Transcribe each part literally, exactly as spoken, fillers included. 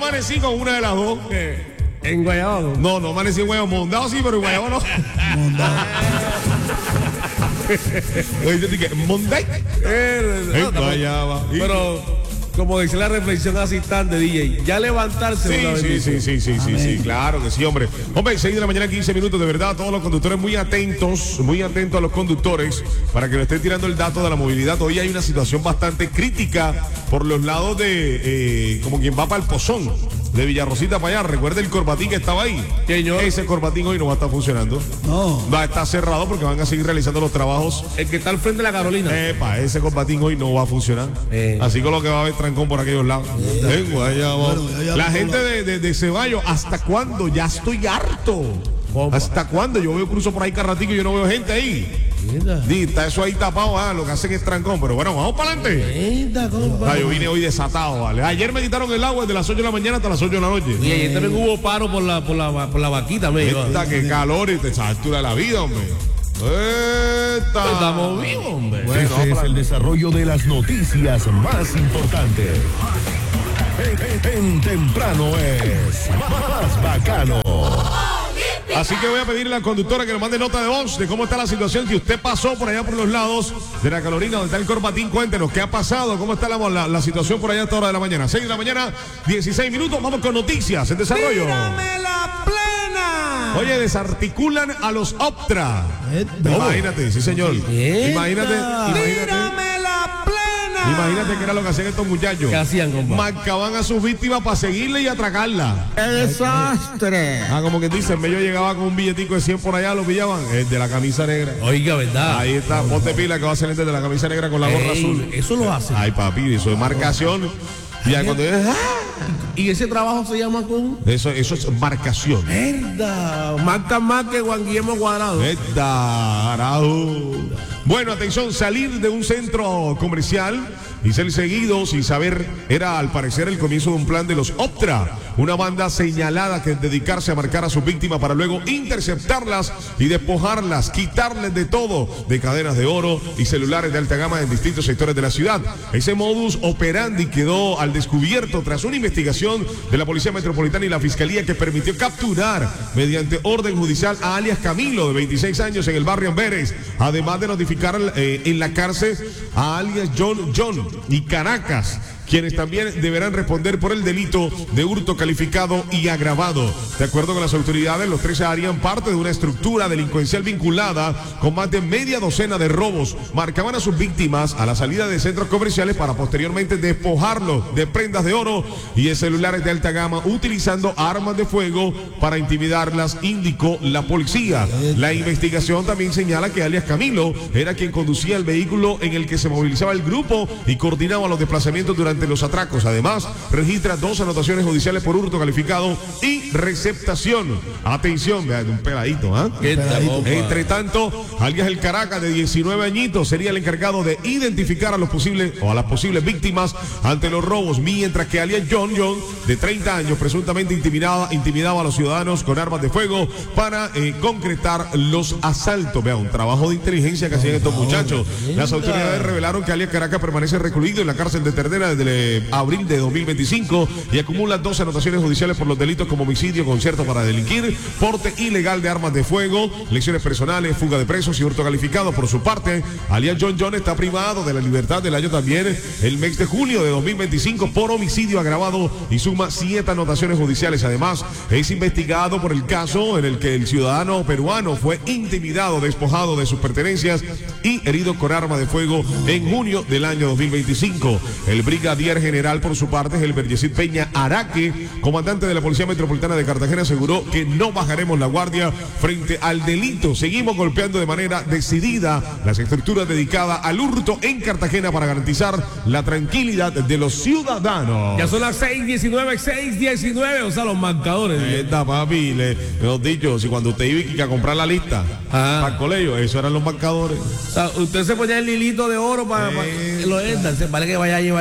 amanecí con una de las dos. ¿Qué? ¿En Guayabado? No, no amanecí en Guayabado. Mondado sí, pero en Guayabado no. Oye, Monday. En Guayabado. Pero, como dice la reflexión asistente, D J, ya levantarse. Sí, una sí, sí, sí, sí, sí, sí, claro que sí, hombre. Hombre, seis de la mañana, quince minutos, de verdad, todos los conductores muy atentos, muy atentos a los conductores para que nos estén tirando el dato de la movilidad. Hoy hay una situación bastante crítica por los lados de, eh, como quien va para el Pozón, de Villarrosita para allá. Recuerda el corbatín que estaba ahí. Señor. Ese corbatín hoy no va a estar funcionando. No. Va a estar cerrado porque van a seguir realizando los trabajos. El que está al frente de la Carolina. Epa, ese corbatín hoy no va a funcionar. Eh. Así que lo que va a haber trancón por aquellos lados. Vengo allá abajo. Bueno, ya, ya La lo gente hablamos. de, de, de Ceballos, ¿hasta cuándo? Ya estoy harto. ¿Cómo? ¿Hasta cuándo? Yo veo cruzo por ahí cada ratico y yo no veo gente ahí. Mira. Di, está eso ahí tapado, ah, lo que hacen es trancón. Pero bueno, vamos para adelante. Mira, compa. Ah, yo vine hoy desatado, ¿vale? Ayer me quitaron el agua desde las ocho de la mañana hasta las ocho de la noche. Y ayer también hubo paro por la, por la, por la vaquita, me dijo. Esta, que calor y te esa altura de la vida, hombre. Esta. Estamos vivos, hombre. Bueno, Ese es para- el desarrollo de las noticias más importantes. En, en- en temprano es más bacano. Así que voy a pedirle a la conductora que nos mande nota de voz de cómo está la situación que usted pasó por allá por los lados de la Carolina, donde está el corbatín. Cuéntenos qué ha pasado, cómo está la, la, la situación por allá a esta hora de la mañana. seis de la mañana, dieciséis minutos. Vamos con noticias en desarrollo. ¡Tírame la plena! Oye, desarticulan a los Optra. Esta. Imagínate, sí señor. Esta. Imagínate, imagínate. ¡Tírame la plena! Imagínate que era lo que hacían estos muchachos. ¿Qué hacían, compa? Marcaban a sus víctimas para seguirle y atracarla. ¡Qué desastre! Ah, como que dicen, yo llegaba con un billetico de cien por allá, lo pillaban, el de la camisa negra. Oiga, ¿verdad? Ahí está, ponte pila que va a ser el de la camisa negra con la gorra Ey, azul. eso lo hace. Ay, papi, eso es marcación. Y ya cuando es, ¡ah! Y ese trabajo se llama con. eso, eso es marcación. Verdad. Marca más que Juan Guillermo Cuadrado. Esta, arajo. Bueno, atención, salir de un centro comercial y ser seguido sin saber era al parecer el comienzo de un plan de los Optra, una banda señalada que dedicarse a marcar a sus víctimas para luego interceptarlas y despojarlas, quitarles de todo, de cadenas de oro y celulares de alta gama en distintos sectores de la ciudad. Ese modus operandi quedó al descubierto tras una investigación de la Policía Metropolitana y la Fiscalía que permitió capturar mediante orden judicial a alias Camilo, de veintiséis años, en el barrio Amberes, además de notificar eh, en la cárcel a alias John John y Caracas, quienes también deberán responder por el delito de hurto calificado y agravado. De acuerdo con las autoridades, los tres harían parte de una estructura delincuencial vinculada con más de media docena de robos. Marcaban a sus víctimas a la salida de centros comerciales para posteriormente despojarlos de prendas de oro y de celulares de alta gama, utilizando armas de fuego para intimidarlas, indicó la policía. La investigación también señala que alias Camilo era quien conducía el vehículo en el que se movilizaba el grupo y coordinaba los desplazamientos durante los atracos. Además, registra dos anotaciones judiciales por hurto calificado y receptación. Atención, vean, un peladito, ¿ah? ¿Qué tal, compa? Entre tanto, alias el Caracas, de diecinueve añitos, sería el encargado de identificar a los posibles o a las posibles víctimas ante los robos, mientras que alias John John, de treinta años, presuntamente intimidaba, intimidaba a los ciudadanos con armas de fuego para eh, concretar los asaltos. Vean, un trabajo de inteligencia que hacían estos muchachos. Las autoridades revelaron que alias Caracas permanece recluido en la cárcel de Ternera desde abril de dos mil veinticinco y acumula dos anotaciones judiciales por los delitos como homicidio, concierto para delinquir, porte ilegal de armas de fuego, lesiones personales, fuga de presos y hurto calificado. Por su parte, alias John John está privado de la libertad del año también el mes de julio de dos mil veinticinco por homicidio agravado y suma siete anotaciones judiciales. Además, es investigado por el caso en el que el ciudadano peruano fue intimidado, despojado de sus pertenencias y herido con arma de fuego en junio del año dos mil veinticinco. El brigadier general, por su parte, es el Bergesit Peña Araque, comandante de la Policía Metropolitana de Cartagena, aseguró que no bajaremos la guardia frente al delito. Seguimos golpeando de manera decidida las estructuras dedicadas al hurto en Cartagena para garantizar la tranquilidad de los ciudadanos. Ya son las seis diecinueve, seis diecinueve, o sea, los marcadores. Esta, papi, le hemos dicho, si cuando usted iba a comprar la lista Ah. para el colegio, eso eran los marcadores. O sea, usted se ponía el hilito de oro para, para que lo entra, se vale que vaya a llevar lorito. No,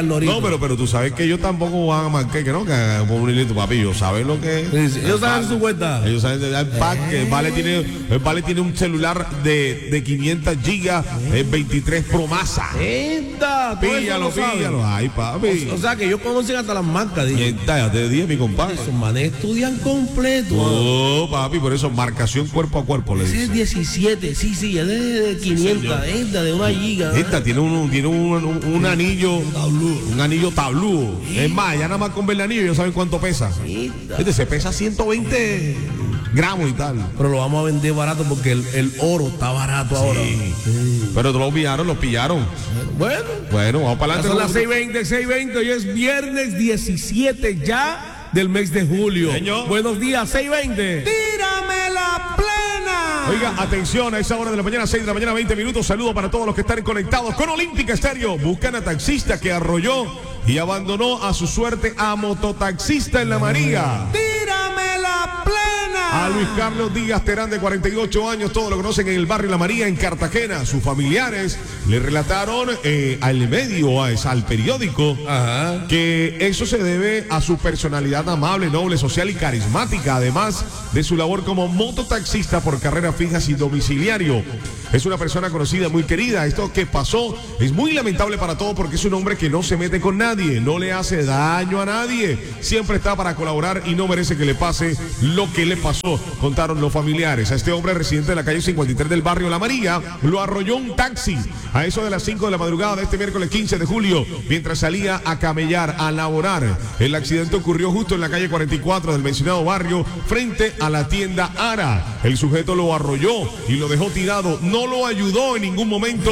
pero, pero tú sabes que ellos tampoco van a marcar que no, que por un hilito, papi, ellos saben lo que es. Sí, sí, ellos saben su cuenta. Ellos saben el pack, que el Vale tiene, el Vale tiene un celular de, de quinientas gigas, es veintitrés Pro Masa. Esta, Píllalo, píllalo. Ay, papi. O, o sea que ellos conocen hasta las marcas, dije. Esta, ya te dije, mi compadre. Esos manes estudian completo. Oh, papi, por eso marcación cuerpo a cuerpo le Ese dice. es diecisiete, sí, sí, es de quinientas, esta de una giga. Esta tiene un, tiene un, un, un anillo, un anillo tablúo. Es más, ya nada más con ver el anillo ya saben cuánto pesa. Esta. Este se pesa ciento veinte gramos y tal. Pero lo vamos a vender barato porque el, el oro está barato ahora. Sí. Pero lo pillaron, lo pillaron. Bueno, Bueno, vamos para ya adelante. son las seis veinte, seis veinte, hoy es viernes diecisiete ya del mes de julio. Señor. Buenos días, seis veinte. Tírame la plena. Oiga, atención, a esa hora de la mañana, seis de la mañana, veinte minutos. Saludo para todos los que están conectados con Olímpica Estéreo. Buscan a taxista que arrolló y abandonó a su suerte a mototaxista en La María. Tírame la plena. A Luis Carlos Díaz Terán, de cuarenta y ocho años, todos lo conocen en el barrio La María, en Cartagena. Sus familiares le relataron eh, al medio, a, al periódico, Ajá. que eso se debe a su personalidad amable, noble, social y carismática, además de su labor como mototaxista por carreras fijas y domiciliario. Es una persona conocida, muy querida. Esto que pasó es muy lamentable para todos porque es un hombre que no se mete con nadie, no le hace daño a nadie, siempre está para colaborar y no merece que le pase lo que le pasó, contaron los familiares. A este hombre, residente de la calle cincuenta y tres del barrio La María, lo arrolló un taxi a eso de las cinco de la madrugada de este miércoles quince de julio, mientras salía a camellar, a laborar. El accidente ocurrió justo en la calle cuarenta y cuatro del mencionado barrio, frente a la tienda Ara. El sujeto lo arrolló y lo dejó tirado, no lo ayudó en ningún momento.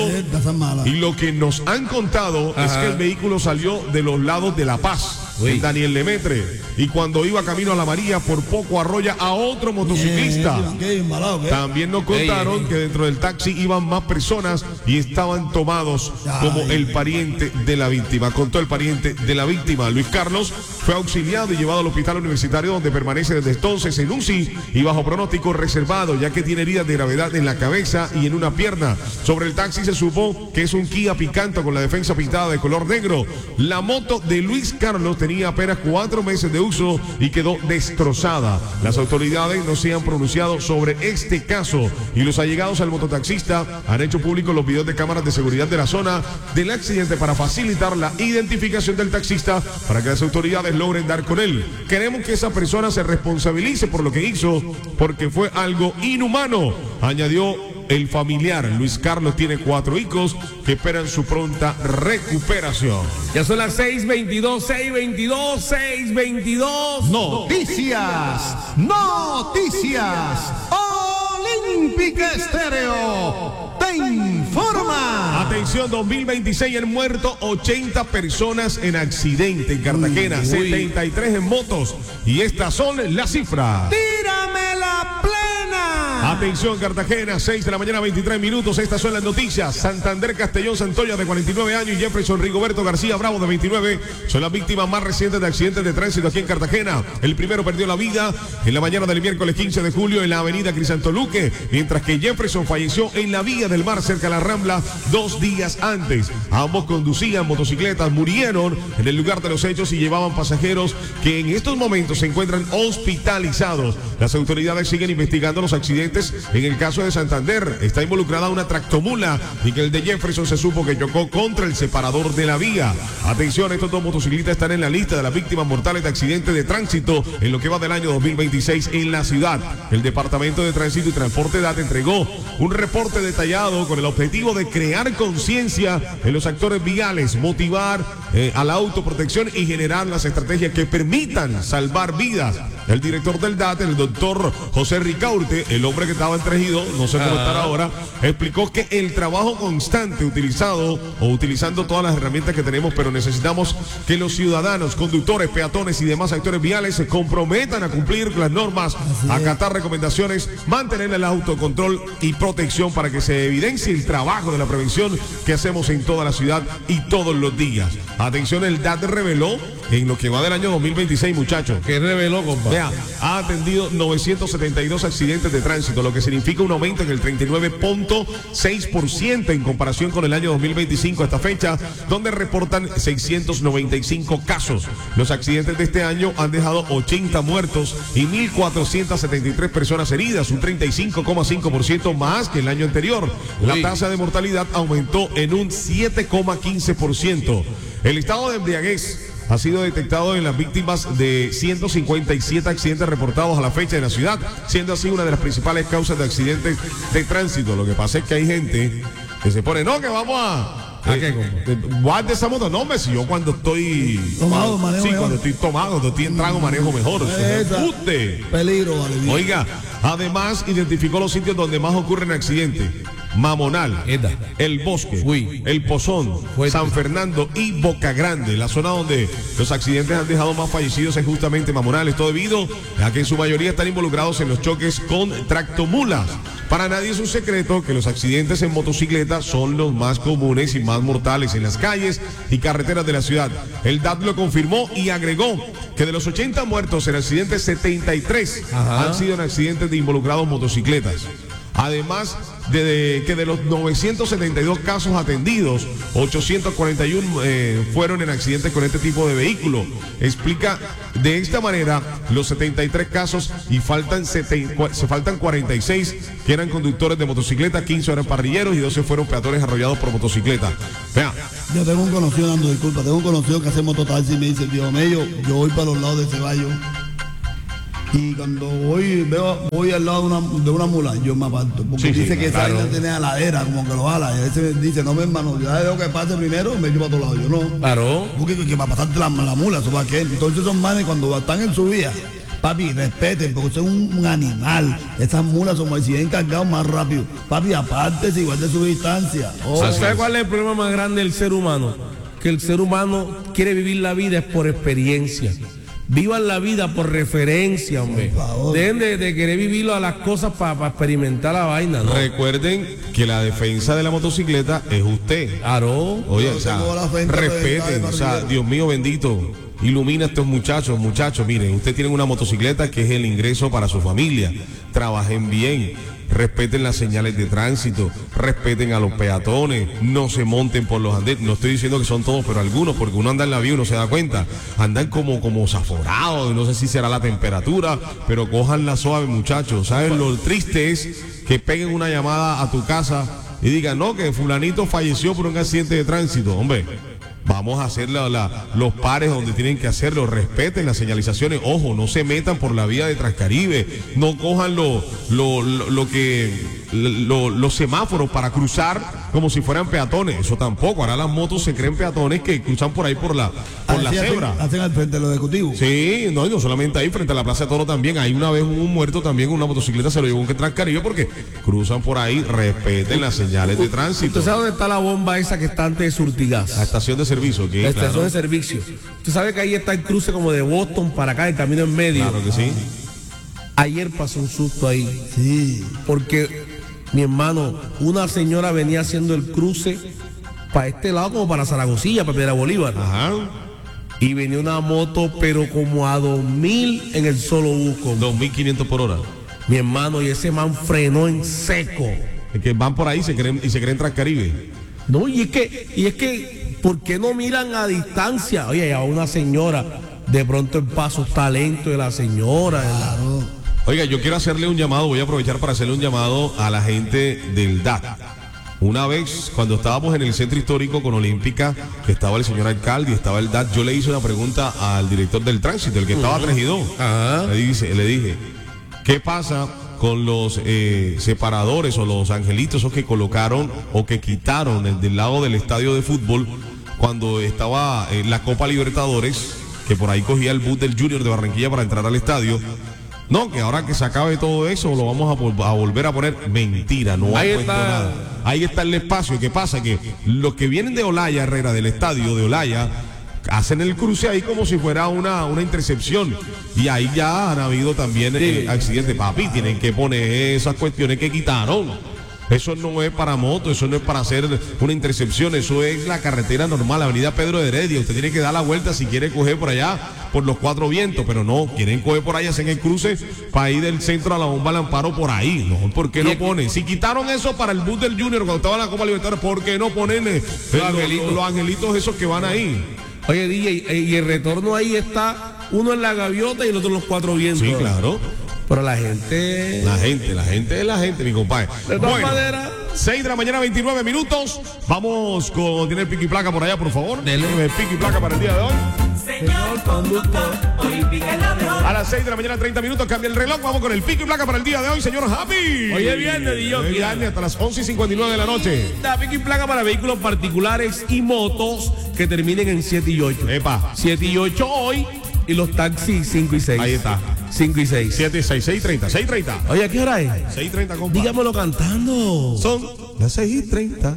Y lo que nos han contado Ajá. es que el vehículo salió de los lados de La Paz, en Daniel Lemetre, y cuando iba camino a La María, por poco arrolla a otro motociclista. También nos contaron que dentro del taxi iban más personas y estaban tomados como el pariente de la víctima. Contó el pariente de la víctima. Luis Carlos fue auxiliado y llevado al hospital universitario, donde permanece desde entonces en U C I y bajo pronóstico reservado, ya que tiene heridas de gravedad en la cabeza y en una pierna. Sobre el taxi se supo que es un Kia Picanto con la defensa pintada de color negro. La moto de Luis Carlos tenía apenas cuatro meses de uso y quedó destrozada. Las autoridades no se han pronunciado sobre este caso y los allegados al mototaxista han hecho públicos los videos de cámaras de seguridad de la zona del accidente para facilitar la identificación del taxista, para que las autoridades logren dar con él. Queremos que esa persona se responsabilice por lo que hizo, porque fue algo inhumano, añadió el familiar. Luis Carlos tiene cuatro hijos que esperan su pronta recuperación. Ya son las seis veintidós, seis veintidós, seis veintidós. Noticias, noticias. Olímpica Estéreo te informa. Atención, dos mil veintiséis han muerto ochenta personas en accidente en Cartagena, uy, uy. setenta y tres en motos, y estas son las cifras. Tírame la plena. Atención, Cartagena, seis de la mañana, veintitrés minutos. Estas son las noticias. Santander Castellón Santoya, de cuarenta y nueve años, y Jefferson Rigoberto García Bravo, de veintinueve, son las víctimas más recientes de accidentes de tránsito aquí en Cartagena. El primero perdió la vida en la mañana del miércoles quince de julio en la avenida Crisantoluque, mientras que Jefferson falleció en la Vía del Mar, cerca de la Rambla, dos días antes. Ambos conducían motocicletas, murieron en el lugar de los hechos y llevaban pasajeros que en estos momentos se encuentran hospitalizados. Las autoridades siguen investigando los accidentes. En el caso de Santander está involucrada una tractomula, y que el de Jefferson se supo que chocó contra el separador de la vía. Atención, estos dos motociclistas están en la lista de las víctimas mortales de accidentes de tránsito en lo que va del año dos mil veintiséis en la ciudad. El Departamento de Tránsito y Transporte D A T entregó un reporte detallado con el objetivo de crear conciencia en los actores viales, motivar eh, a la autoprotección y generar las estrategias que permitan salvar vidas. El director del D A T, el doctor José Ricaurte, el hombre que estaba entregido, no sé cómo estar ahora, explicó que el trabajo constante utilizado o utilizando todas las herramientas que tenemos, pero necesitamos que los ciudadanos, conductores, peatones y demás actores viales se comprometan a cumplir las normas, a acatar recomendaciones, mantener el autocontrol y protección para que se evidencie el trabajo de la prevención que hacemos en toda la ciudad y todos los días. Atención, el D A T reveló en lo que va del año dos mil veintiséis, muchachos. ¿Qué reveló, compa? Vea, ha atendido novecientos setenta y dos accidentes de tránsito, lo que significa un aumento en el treinta y nueve punto seis por ciento en comparación con el año dos mil veinticinco a esta fecha, donde reportan seiscientos noventa y cinco casos. Los accidentes de este año han dejado ochenta muertos y mil cuatrocientas setenta y tres personas heridas, un treinta y cinco coma cinco por ciento más que el año anterior. La Uy. tasa de mortalidad aumentó en un siete coma quince por ciento. El estado de embriaguez ha sido detectado en las víctimas de ciento cincuenta y siete accidentes reportados a la fecha en la ciudad, siendo así una de las principales causas de accidentes de tránsito. Lo que pasa es que hay gente que se pone, no, que vamos a... ¿A qué, compa? eh, guarde esa moto. No, hombre, si yo cuando estoy... Tomado, manejo Sí, mejor. cuando estoy tomado, cuando estoy en trago, manejo mejor. O sea, Esa. usted. Peligro, vale. bien. Oiga, además identificó los sitios donde más ocurren accidentes. Mamonal, Eda. El Bosque, Uy. El Pozón, Fuerte. San Fernando y Boca Grande. La zona donde los accidentes han dejado más fallecidos es justamente Mamonal. Esto debido a que en su mayoría están involucrados en los choques con tractomulas. Para nadie es un secreto que los accidentes en motocicleta son los más comunes y más mortales en las calles y carreteras de la ciudad. El D A T lo confirmó y agregó que de los ochenta muertos en accidentes, setenta y tres Ajá. han sido en accidentes de involucrados motocicletas. Además de, de que de los novecientos setenta y dos casos atendidos, ochocientos cuarenta y uno eh, fueron en accidentes con este tipo de vehículo. Explica de esta manera los setenta y tres casos y faltan setenta, se faltan cuarenta y seis que eran conductores de motocicleta, quince eran parrilleros y doce fueron peatones arrollados por motocicleta. Vean, Yo tengo un conocido, dando disculpas, tengo un conocido que hace mototaxi y me dice, Dios mío, yo voy para los lados de Ceballos y cuando voy, veo, voy al lado de una, de una mula, yo me aparto, porque Sí, sí, dice que esa claro. vaina tiene aladera, como que lo jala, y a veces me dice, no, mi hermano, ya veo que pase primero, me llevo a otro lado, yo no. Claro. Porque que va a pasarte la, la mula, eso va a qué. Entonces son manes cuando están en su vía, papi, respeten, porque usted es un, un animal. Esas mulas son si vienen cargados más rápido. Papi, aparte, si guarde su distancia. Oh, ¿Sabes cuál es el problema más grande del ser humano? Que el ser humano quiere vivir la vida es por experiencia. Vivan la vida por referencia, hombre. Por favor. Dejen de, de querer vivirlo a las cosas para experimentar la vaina, ¿no? recuerden que la defensa de la motocicleta es usted. Claro. Oye, Yo o sea, tengo la frente reventada respeten, de o sea, parrillero. Dios mío bendito, ilumina a estos muchachos, muchachos, miren, ustedes tienen una motocicleta que es el ingreso para su familia, trabajen bien, respeten las señales de tránsito, respeten a los peatones, no se monten por los andenes, no estoy diciendo que son todos, pero algunos, porque uno anda en la vía y uno se da cuenta, andan como, como zaforados, no sé si será la temperatura, pero cojanla suave, muchachos, ¿saben? Lo triste es que peguen una llamada a tu casa y digan, no, que fulanito falleció por un accidente de tránsito. Hombre, vamos a hacer la- la- los pares donde tienen que hacerlo, respeten las señalizaciones, ojo, no se metan por la vía de Transcaribe, no cojan lo, lo, lo, lo que lo- los semáforos para cruzar como si fueran peatones, eso tampoco. Ahora las motos se creen peatones que cruzan por ahí por la, por la así hacen- cebra. Hacen al frente de los ejecutivos. Sí, no, y no solamente ahí, frente a la Plaza de Toro también. Hay una vez un muerto también con una motocicleta, se lo llevó un que Transcaribe porque cruzan por ahí, respeten las señales de tránsito. ¿Usted sabe dónde está la bomba esa que está antes de Surtigas? La estación de servicio, que La estación claro, de servicio. Usted sabe que ahí está el cruce como de Boston para acá, el camino en medio. claro que sí. Ayer pasó un susto ahí. Sí. Porque, mi hermano, una señora venía haciendo el cruce para este lado como para Zaragozilla, para Piedra Bolívar. Ajá. Y venía una moto, pero como a dos mil en el solo buco. dos mil quinientos por hora. Mi hermano, y ese man frenó en seco. Es que van por ahí se creen, y se creen Transcaribe. No, y es que, y es que, ¿por qué no miran a distancia? Oye, a una señora, de pronto el paso está lento de la señora. Claro. Oiga, yo quiero hacerle un llamado, voy a aprovechar para hacerle un llamado a la gente del D A T. Una vez, cuando estábamos en el centro histórico con Olímpica, que estaba el señor alcalde y estaba el D A T, yo le hice una pregunta al director del tránsito, el que estaba tres y dos. Ajá. Le, dice, le dije, ¿qué pasa con los eh, separadores o los angelitos esos que colocaron o que quitaron del, del lado del estadio de fútbol cuando estaba eh, la Copa Libertadores, que por ahí cogía el bus del Junior de Barranquilla para entrar al estadio? No, que ahora que se acabe todo eso lo vamos a, vol- a volver a poner. Mentira, no Ahí ha puesto está. nada. Ahí está el espacio. ¿Qué pasa? Que los que vienen de Olaya, Herrera, del estadio de Olaya, hacen el cruce ahí como si fuera una, una intercepción. Y ahí ya han habido también eh, accidentes. Papi, tienen que poner esas cuestiones que quitaron. Eso no es para moto, eso no es para hacer una intercepción, eso es la carretera normal, Avenida Pedro de Heredia. Usted tiene que dar la vuelta si quiere coger por allá, por los Cuatro Vientos, pero no, quieren coger por allá, hacen el cruce para ir del centro a la bomba del Amparo por ahí. No, ¿por qué no ponen? Si quitaron eso para el bus del Junior cuando estaba en la Copa Libertadores, ¿por qué no ponen eh, los, angelitos. Los, los angelitos esos que van ahí? Oye, D J, y el retorno ahí está uno en la Gaviota y el otro en los Cuatro Vientos. Sí, claro. Pero la gente... La gente, la gente es la gente, mi compadre. De todas bueno, maneras... seis de la mañana, veintinueve minutos. Vamos con... ¿Tiene el pico y placa por allá, por favor? Dele. El pico y placa para el día de hoy. Señor conductor, hoy pica la mejor. A las seis de la mañana, treinta minutos, cambia el reloj. Vamos con el pico y placa para el día de hoy, señor Happy. Hoy es viernes, D J. Hoy es viernes hasta las once y cincuenta y nueve de la noche. Da pico y placa para vehículos particulares y motos que terminen en siete y ocho. Epa. siete y ocho hoy y los taxis cinco y seis. Ahí está. cinco y seis. siete, seis, seis, treinta, seis, treinta. Oye, ¿a qué hora es? seis, treinta, compa. Dígamelo cantando. Son las seis y treinta.